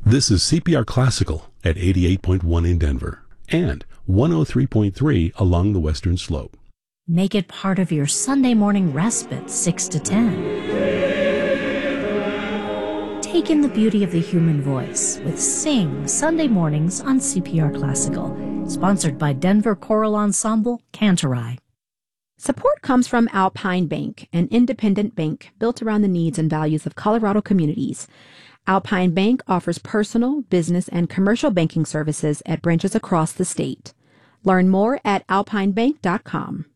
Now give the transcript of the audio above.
This is CPR Classical at 88.1 in Denver and 103.3 along the Western Slope. Make it part of your Sunday morning respite, 6 to 10. Take in the beauty of the human voice with Sing Sunday mornings on CPR Classical, sponsored by Denver Choral Ensemble, Cantorai. Support comes from Alpine Bank, an independent bank built around the needs and values of Colorado communities. Alpine Bank offers personal, business, and commercial banking services at branches across the state. Learn more at alpinebank.com.